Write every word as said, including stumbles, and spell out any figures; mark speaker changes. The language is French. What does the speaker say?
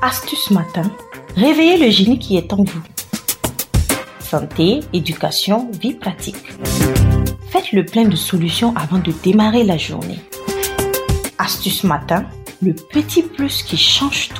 Speaker 1: Astuce matin, réveillez le génie qui est en vous. Santé, éducation, vie pratique. Faites le plein de solutions avant de démarrer la journée. Astuce matin, le petit plus qui change tout.